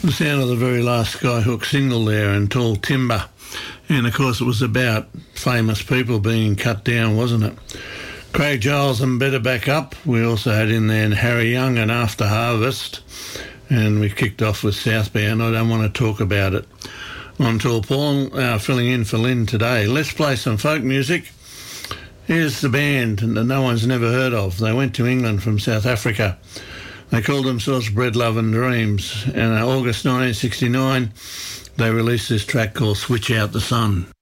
The sound of the very last Skyhook single there and Tall Timber. And of course it was about famous people being cut down, wasn't it? Craig Giles and Better Back Up. We also had in there Harry Young and After Harvest. And we kicked off with Southbound. I don't want to talk about it. I'm Tall Paul, filling in for Lynn today. Let's play some folk music. Here's the band that no one's never heard of. They went to England from South Africa. They called themselves Bread, Love and Dreams. And in August 1969, they released this track called Switch Out the Sun.